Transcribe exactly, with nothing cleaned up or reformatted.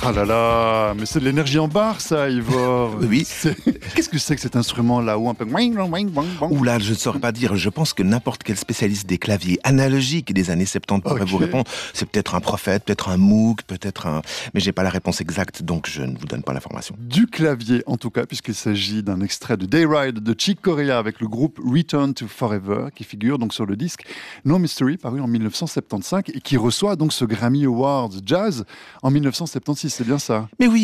Ah là là, mais c'est de l'énergie en barre, ça, Ivor. Oui. C'est... Qu'est-ce que c'est que cet instrument là-haut, un peu... Ouh là, je ne saurais pas dire. Je pense que n'importe quel spécialiste des claviers analogiques des années soixante-dix pourrait Ok. vous répondre. C'est peut-être un Prophète, peut-être un Moog, peut-être un... Mais j'ai pas la réponse exacte, donc je ne vous donne pas l'information. Du clavier, en tout cas, puisqu'il s'agit d'un extrait de Dayride de Chick Corea avec le groupe Return to Forever, qui figure donc sur le disque No Mystery, paru en dix-neuf cent soixante-quinze, et qui reçoit donc ce Grammy Awards Jazz en dix-neuf cent soixante-seize, c'est bien ça? Mais oui,